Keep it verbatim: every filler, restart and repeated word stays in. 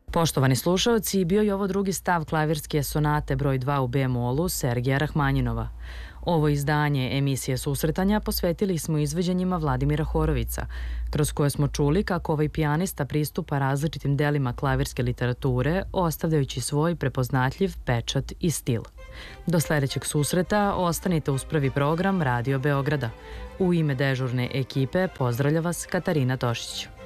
Poštovani slušaoci, bio je ovo drugi stav klavirske sonate broj dva u B-molu Sergeja Rahmanjinova. Ovo izdanje emisije Susretanja posvetili smo izveđenjima Vladimira Horovica, kroz koje smo čuli kako ovaj pijanista pristupa različitim delima klavirske literature, ostavljajući svoj prepoznatljiv pečat i stil. Do sledećeg susreta ostanite uz prvi program Radio Beograda. U ime dežurne ekipe pozdravlja vas Katarina Tošić.